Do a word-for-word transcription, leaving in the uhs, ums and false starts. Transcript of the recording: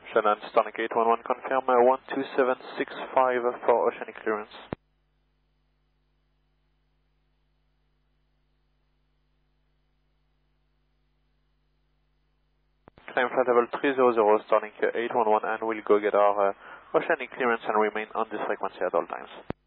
Shannon, Starlink eight one one, confirm uh, one two seven six five for oceanic clearance. Climb flight level three zero zero, Starlink eight one one, and we'll go get our uh, oceanic clearance and remain on this frequency at all times.